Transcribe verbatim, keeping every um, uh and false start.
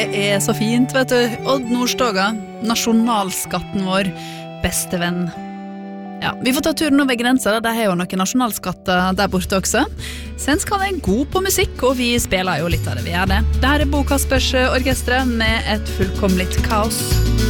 Det er så fint, vet du. Odd Nordstoga, nasjonalskatten vår, beste venn. Ja, vi får ta turen over grensa, det er jo noen nasjonalskatter der borte også. Svenskene er god på musikk, og vi spiller jo litt av det vi gjør det. Dette er Bo Kaspers orkestre med et fullkomligt kaos.